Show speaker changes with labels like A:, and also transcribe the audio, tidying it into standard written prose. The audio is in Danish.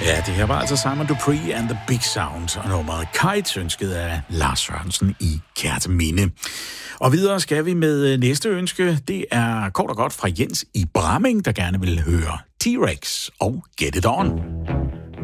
A: Ja, det her var altså Simon Dupree and the Big Sound, og nummeret Kite, ønsket af Lars Sørensen i Kerteminde. Og videre skal vi med næste ønske. Det er kort og godt fra Jens i Bramming, der gerne vil høre T-Rex og Get It On.